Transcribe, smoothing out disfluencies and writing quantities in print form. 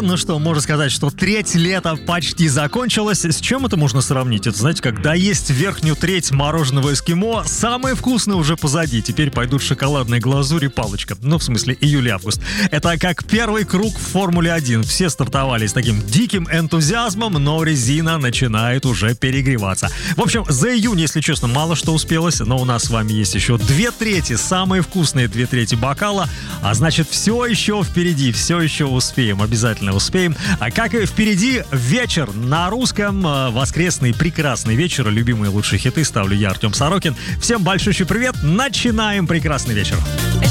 Ну что, можно сказать, что треть лета почти закончилась. С чем это можно сравнить? Это, знаете, когда есть верхнюю треть мороженого эскимо, самое вкусное уже позади. Теперь пойдут шоколадная глазурь и палочка. Ну, в смысле, июль-август. Это как первый круг в Формуле-1. Все стартовали с таким диким энтузиазмом, но резина начинает уже перегреваться. В общем, за июнь, если честно, мало что успелось, но у нас с вами есть еще 2/3, самые вкусные 2/3 бокала, а значит, все еще впереди, все еще успеем, обязательно успеем. А как и впереди вечер на русском, воскресный прекрасный вечер, любимые лучшие хиты ставлю я, Артем Сорокин. Всем большущий привет, начинаем прекрасный вечер.